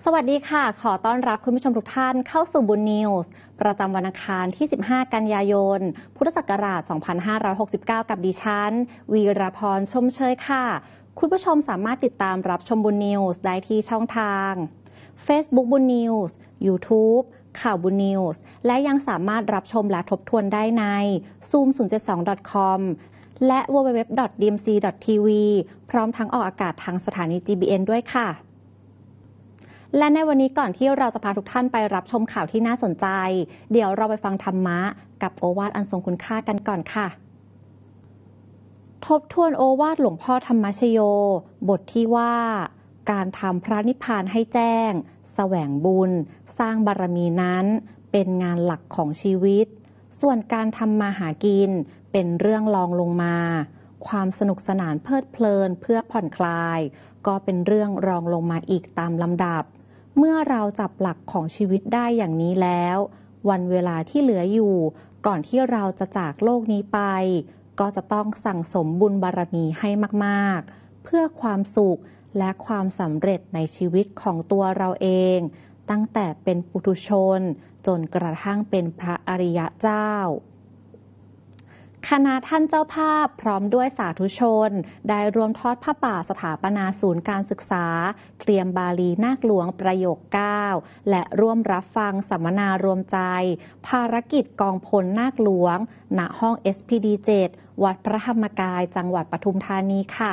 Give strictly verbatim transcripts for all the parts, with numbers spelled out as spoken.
สวัสดีค่ะขอต้อนรับคุณผู้ชมทุกท่านเข้าสู่บุญนิวส์ประจำวันอังคารที่สิบห้ากันยายนพุทธศักราชสองพันห้าร้อยหกสิบเก้ากับดิฉันวีรพรชมเชยค่ะคุณผู้ชมสามารถติดตามรับชมบุญนิวส์ได้ที่ช่องทาง Facebook บุญนิวส์ YouTube ข่าวบุญนิวส์และยังสามารถรับชมและทบทวนได้ใน ซูม ศูนย์ เจ็ด สอง ดอท คอม และ ดับเบิลยู ดับเบิลยู ดับเบิลยู ดอท ดี เอ็ม ซี ดอท ที วี พร้อมทั้งออกอากาศทางสถานี จี บี เอ็น ด้วยค่ะและในวันนี้ก่อนที่เราจะพาทุกท่านไปรับชมข่าวที่น่าสนใจเดี๋ยวเราไปฟังธรรมะกับโอวาทอันทรงคุณค่ากันก่อนค่ะทบทวนโอวาทหลวงพ่อธรรมชโยบทที่ว่าการทำพระนิพพานให้แจ้งแสวงบุญสร้างบารมีนั้นเป็นงานหลักของชีวิตส่วนการทำมาหากินเป็นเรื่องรองลงมาความสนุกสนานเพลิดเพลินเพื่อผ่อนคลายก็เป็นเรื่องรองลงมาอีกตามลำดับเมื่อเราจับหลักของชีวิตได้อย่างนี้แล้ววันเวลาที่เหลืออยู่ก่อนที่เราจะจากโลกนี้ไปก็จะต้องสั่งสมบุญบารมีให้มากๆเพื่อความสุขและความสำเร็จในชีวิตของตัวเราเองตั้งแต่เป็นปุถุชนจนกระทั่งเป็นพระอริยเจ้าคณะท่านเจ้าภาพพร้อมด้วยสาธุชนได้รวมทอดผ้าป่าสถาปนาศูนย์การศึกษาเตรียมบาลีนาคหลวงประโยคเก้าและร่วมรับฟังสัมมนารวมใจภารกิจกองพลนาคหลวงณห้อง เอส พี ดี เจ็ด วัดพระธรรมกายจังหวัดปทุมธานีค่ะ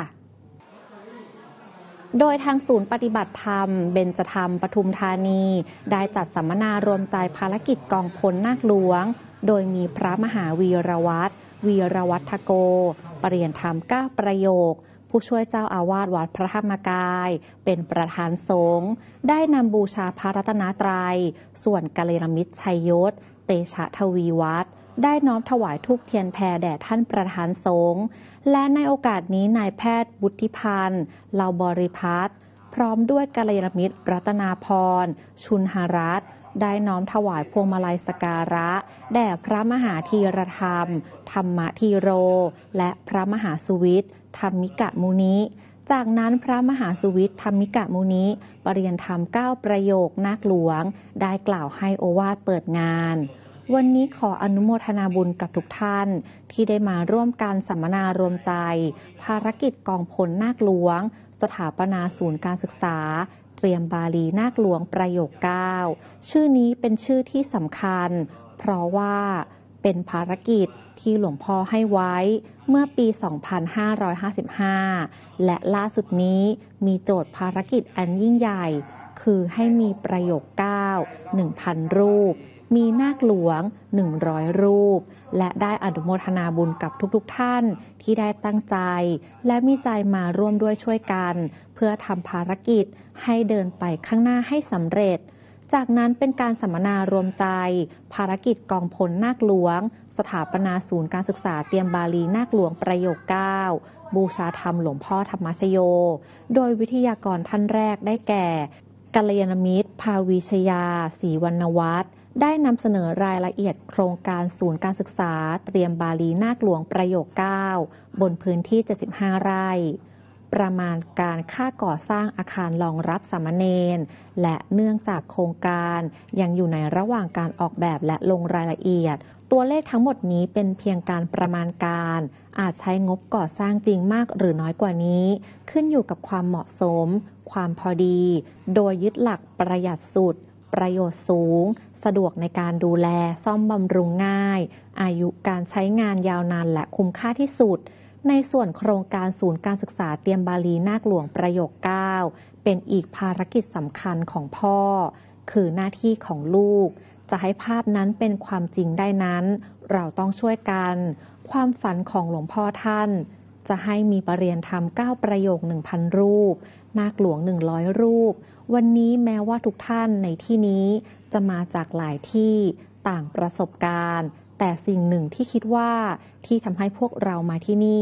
โดยทางศูนย์ปฏิบัติธรรมเบญจธรรมปทุมธานีได้จัดสัมมนารวมใจภารกิจกองพลนาคหลวงโดยมีพระมหาวีรวัตรวีรวัฒโกปริยนธรรมเก้าประโยคผู้ช่วยเจ้าอาวาสวัดพระธรรมกายเป็นประธานสงฆ์ได้นำบูชาพระรัตนตรัยส่วนกัลยาณมิตรชัยยศเตชะทวีวัฒน์ได้น้อมถวายธูปเทียนแพแด่ท่านประธานสงฆ์และในโอกาสนี้นายแพทย์บุธิพันธ์เหล่าบริพัตรพร้อมด้วยกัลยาณมิตรรัตนาพรชุนหรัตน์ได้น้อมถวายพวงมาลัยสการะแด่พระมหาธีรธรรมธรรมธีโรและพระมหาสุวิทย์ธรรมิกะมุนิจากนั้นพระมหาสุวิทย์ธรรมิกะมุนิปริยนธรรมเก้าประโยคนาคหลวงได้กล่าวให้โอวาทเปิดงานวันนี้ขออนุโมทนาบุญกับทุกท่านที่ได้มาร่วมกันสัมมนารวมใจภารกิจกองพลนาคหลวงสถาปนาศูนย์การศึกษาเตรียมบาลีนาคหลวงประโยคเก้าชื่อนี้เป็นชื่อที่สำคัญเพราะว่าเป็นภารกิจที่หลวงพ่อให้ไว้เมื่อปี สองพันห้าร้อยห้าสิบห้า และล่าสุดนี้มีโจทย์ภารกิจอันยิ่งใหญ่คือให้มีประโยคเก้า หนึ่งพัน รูปมีนาคหลวงหนึ่งร้อยรูปและได้อนุโมทนาบุญกับทุกๆท่านที่ได้ตั้งใจและมีใจมาร่วมด้วยช่วยกันเพื่อทำภารกิจให้เดินไปข้างหน้าให้สำเร็จจากนั้นเป็นการสัมมนารวมใจภารกิจกองพลนาคหลวงสถาปนาศูนย์การศึกษาเตรียมบาลีนาคหลวงประโยคเก้าบูชาธรรมหลวงพ่อธรรมชโยโดยวิทยากรท่านแรกได้แก่กัลยาณมิตรภาวิชยาศรีวรรณวัฒน์ได้นำเสนอรายละเอียดโครงการศูนย์การศึกษาเตรียมบาลีนาคหลวงประโยคเก้าบนพื้นที่เจ็ดสิบห้าไร่ประมาณการค่าก่อสร้างอาคารรองรับสามเณรและเนื่องจากโครงการยังอยู่ในระหว่างการออกแบบและลงรายละเอียดตัวเลขทั้งหมดนี้เป็นเพียงการประมาณการอาจใช้งบก่อสร้างจริงมากหรือน้อยกว่านี้ขึ้นอยู่กับความเหมาะสมความพอดีโดยยึดหลักประหยัดสุดประโยชน์สูงสะดวกในการดูแลซ่อมบำรุงง่ายอายุการใช้งานยาวนานและคุ้มค่าที่สุดในส่วนโครงการศูนย์การศึกษาเตรียมบาลีนาคหลวงประโยคเก้าเป็นอีกภารกิจสำคัญของพ่อคือหน้าที่ของลูกจะให้ภาพนั้นเป็นความจริงได้นั้นเราต้องช่วยกันความฝันของหลวงพ่อท่านจะให้มีปริยนธรรมเก้าประโยค หนึ่งพัน รูปนาคหลวงหนึ่งร้อยรูปวันนี้แม้ว่าทุกท่านในที่นี้จะมาจากหลายที่ต่างประสบการณ์แต่สิ่งหนึ่งที่คิดว่าที่ทำให้พวกเรามาที่นี่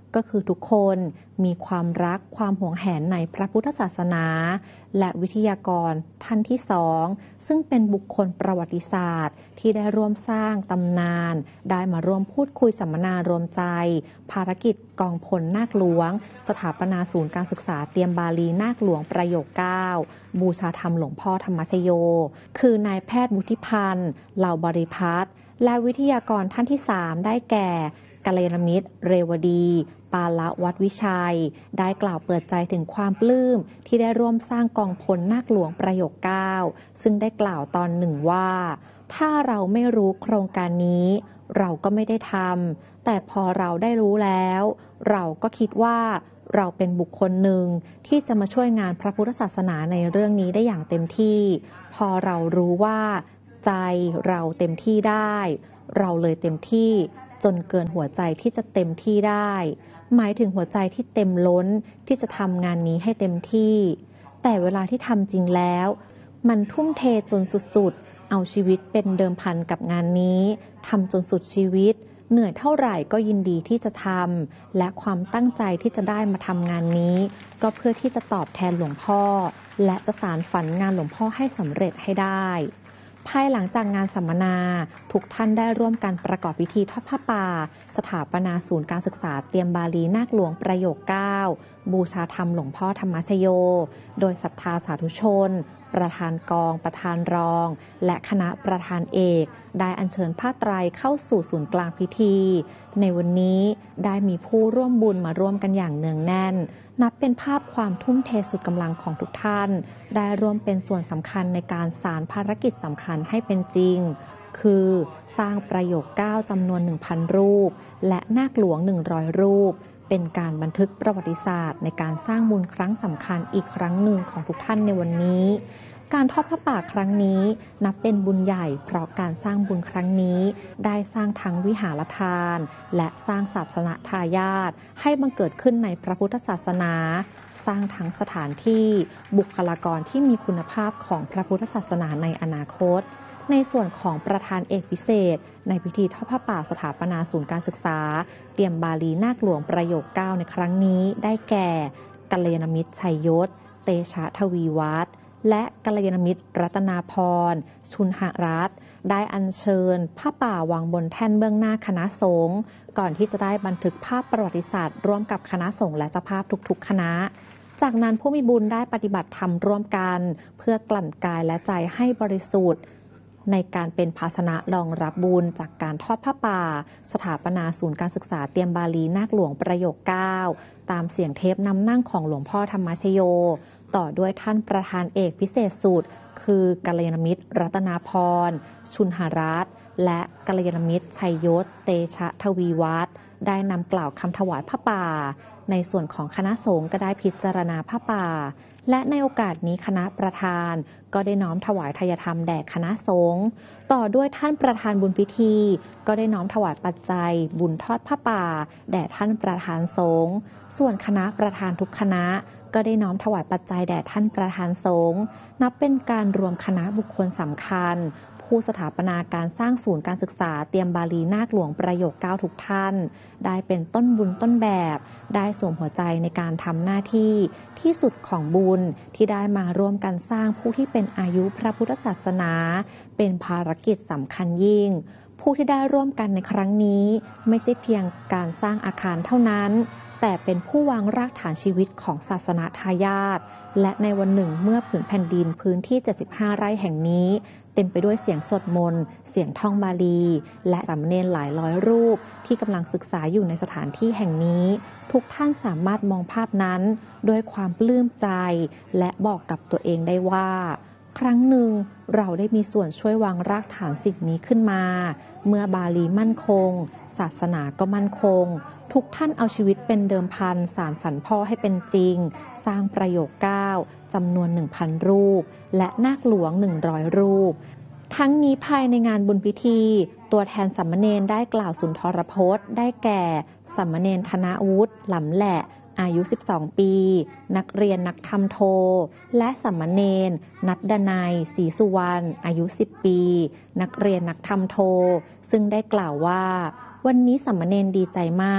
ก็คือทุกคนมีความรักความหวงแหนในพระพุทธศาสนา และวิทยากรท่านที่สองซึ่งเป็นบุคคลประวัติศาสตร์ที่ได้ร่วมสร้างตำนานได้มาร่วมพูดคุยสัมมนารวมใจภารกิจกองพลนาคหลวงสถาปนาศูนย์การศึกษาเตรียมบาลีนาคหลวงประโยคเก้าบูชาธรรมหลวงพ่อธรรมชโยคือนายแพทย์วุฒิพันธ์เหล่าบริพัตรและวิทยากรท่านที่สามได้แก่กัลยาณมิตรเรวดี ปาละวัดวิชัยได้กล่าวเปิดใจถึงความปลื้มที่ได้ร่วมสร้างกองพลนาคหลวงประโยคเก้าซึ่งได้กล่าวตอนหนึ่งว่าถ้าเราไม่รู้โครงการนี้เราก็ไม่ได้ทำแต่พอเราได้รู้แล้วเราก็คิดว่าเราเป็นบุคคลหนึ่งที่จะมาช่วยงานพระพุทธศาสนาในเรื่องนี้ได้อย่างเต็มที่พอเรารู้ว่าใจเราเต็มที่ได้เราเลยเต็มที่จนเกินหัวใจที่จะเต็มที่ได้หมายถึงหัวใจที่เต็มล้นที่จะทำงานนี้ให้เต็มที่แต่เวลาที่ทำจริงแล้วมันทุ่มเทจนสุดๆเอาชีวิตเป็นเดิมพันกับงานนี้ทำจนสุดชีวิตเหนื่อยเท่าไหร่ก็ยินดีที่จะทำและความตั้งใจที่จะได้มาทำงานนี้ก็เพื่อที่จะตอบแทนหลวงพ่อและจะสานฝันงานหลวงพ่อให้สำเร็จให้ได้ภายหลังจากงานสัมมนาทุกท่านได้ร่วมกันประกอบพิธีทอดผ้าป่าสถาปนาศูนย์การศึกษาเตรียมบาลีนาคหลวงประโยคเก้าบูชาธรรมหลวงพ่อธรรมชโยโดยศรัทธาสาธุชนประธานกองประธานรองและคณะประธานเอกได้อัญเชิญผ้าไตรเข้าสู่ศูนย์กลางพิธีในวันนี้ได้มีผู้ร่วมบุญมาร่วมกันอย่างเนืองแน่นนับเป็นภาพความทุ่มเทสุดกำลังของทุกท่านได้ร่วมเป็นส่วนสำคัญในการสานภารกิจสำคัญให้เป็นจริงคือสร้างประโยคเก้าจำนวน หนึ่งพัน รูปและนาคหลวงหนึ่งร้อยรูปเป็นการบันทึกประวัติศาสตร์ในการสร้างบุญครั้งสำคัญอีกครั้งหนึ่งของทุกท่านในวันนี้การทอดผ้าป่าครั้งนี้นับเป็นบุญใหญ่เพราะการสร้างบุญครั้งนี้ได้สร้างทั้งวิหารทานและสร้างศาสนทายาทให้บังเกิดขึ้นในพระพุทธศาสนาสร้างทั้งสถานที่บุคลากรที่มีคุณภาพของพระพุทธศาสนาในอนาคตในส่วนของประธานเอกพิเศษในพิธีทอดผ้าป่าสถาปนาศูนย์การศึกษาเตรียมบาลีนาคหลวงประโยคเก้าในครั้งนี้ได้แก่กัลยาณมิตรชัยยศเตชะทวีวัฒน์และกัลยาณมิตรรัตนาพรชุนหรัตน์ได้อัญเชิญผ้าป่าวางบนแท่นเบื้องหน้าคณะสงฆ์ก่อนที่จะได้บันทึกภาพประวัติศาสตร์ร่วมกับคณะสงฆ์และเจ้าภาพทุกๆคณะจากนั้นผู้มีบุญได้ปฏิบัติธรรมร่วมกันเพื่อกลั่นกายและใจให้บริสุทธิ์ในการเป็นภาชนะรองรับบุญจากการทอดผ้าป่าสถาปนาศูนย์การศึกษาเตรียมบาลีนาคหลวงประโยคเก้าตามเสียงเทปนำนั่งของหลวงพ่อธรรมชโยต่อด้วยท่านประธานเอกพิเศษสุดคือกัลยาณมิตรรัตนาพรชุนหรัตน์และกัลยาณมิตรชัยยศเตชะทวีวัฒน์ได้นำกล่าวคำถวายผ้าป่าในส่วนของคณะสงฆ์ก็ได้พิจารณาผ้าป่าและในโอกาสนี้คณะประธานก็ได้น้อมถวายทายธรรมแด่คณะสงฆ์ต่อด้วยท่านประธานบุญพิธีก็ได้น้อมถวายปัจจัยบุญทอดผ้าป่าแด่ท่านประธานสงฆ์ส่วนคณะประธานทุกคณะก็ได้น้อมถวายปัจจัยแด่ท่านประธานสงฆ์นับเป็นการรวมคณะบุคคลสำคัญผู้สถาปนาการสร้างศูนย์การศึกษาเตรียมบาลีนาคหลวงประโยคเก้าทุกท่านได้เป็นต้นบุญต้นแบบได้สวมหัวใจในการทำหน้าที่ที่สุดของบุญที่ได้มาร่วมกันสร้างผู้ที่เป็นอายุพระพุทธศาสนาเป็นภารกิจสำคัญยิ่งผู้ที่ได้ร่วมกันในครั้งนี้ไม่ใช่เพียงการสร้างอาคารเท่านั้นแต่เป็นผู้วางรากฐานชีวิตของศาสนาทายาทและในวันหนึ่งเมื่อผืนแผ่นดินพื้นที่เจ็ดสิบห้าไร่แห่งนี้เต็มไปด้วยเสียงสวดมนต์เสียงท่องบาลีและสามเณรหลายร้อยรูปที่กำลังศึกษาอยู่ในสถานที่แห่งนี้ทุกท่านสามารถมองภาพนั้นด้วยความปลื้มใจและบอกกับตัวเองได้ว่าครั้งหนึ่งเราได้มีส่วนช่วยวางรากฐานสิ่งนี้ขึ้นมาเมื่อบาลีมั่นคงศาสนาก็มั่นคงทุกท่านเอาชีวิตเป็นเดิมพันสานฝันพ่อให้เป็นจริงสร้างประโยคเก้าจำนวน หนึ่งพัน รูปและนาคหลวงหนึ่งร้อยรูปทั้งนี้ภายในงานบุญพิธีตัวแทนสามเณรได้กล่าวสุนทรพจน์ได้แก่สามเณรธนวุฒิหลำแหละอายุสิบสองปีนักเรียนนักธรรมโทและสามเณรนัดดนัยศรีสุวรรณอายุสิบปีนักเรียนนักธรรมโทซึ่งได้กล่าวว่าวันนี้สามเณรดีใจมาก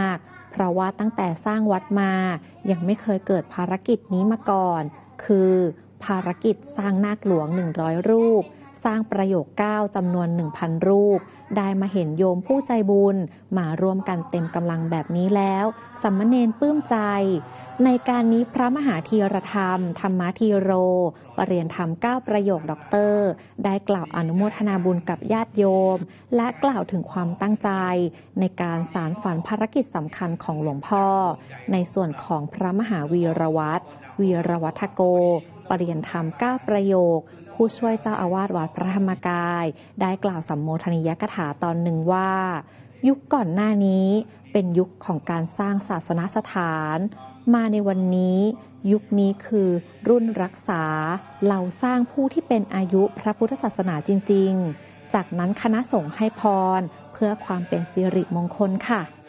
เพราะว่าตั้งแต่สร้างวัดมายังไม่เคยเกิดภารกิจนี้มาก่อนคือภารกิจสร้างนาคหลวงหนึ่งร้อยรูปสร้างประโยคเก้าจำนวน หนึ่งพัน รูปได้มาเห็นโยมผู้ใจบุญมาร่วมกันเต็มกำลังแบบนี้แล้วสามเณรปลื้มใจในการนี้พระมหาธีรธรรมธรรมธีโรปรริยนธรรมเก้าประโยคด็อกเตอร์ได้กล่าวอนุโมทนาบุญกับญาติโยมและกล่าวถึงความตั้งใจในการสานฝันภารกิจสำคัญของหลวงพ่อในส่วนของพระมหาวีรวัตรวีรวัฒโกปรริยนธรรมเก้าประโยคผู้ช่วยเจ้าอาวาสวัดพระธรรมกายได้กล่าวสัมโมทนียกถาตอนหนึ่งว่ายุคก่อนหน้านี้เป็นยุคของการสร้างศาสนสถานมาในวันนี้ยุคนี้คือรุ่นรักษาเราสร้างผู้ที่เป็นอายุพระพุทธศาสนาจริงๆจากนั้นคณะสงฆ์ให้พรเพื่อความเป็นสิริมงคลค่ะ